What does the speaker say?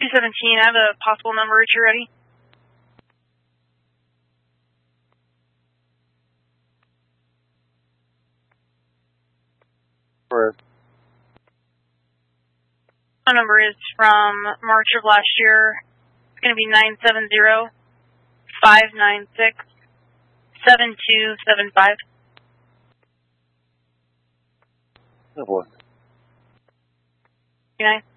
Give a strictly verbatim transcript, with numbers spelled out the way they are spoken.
two seventeen, I have a possible number if you're ready. Correct. My number is from March of last year. It's going to be nine seven zero, five nine six, seven two seven five. Oh boy. Good night.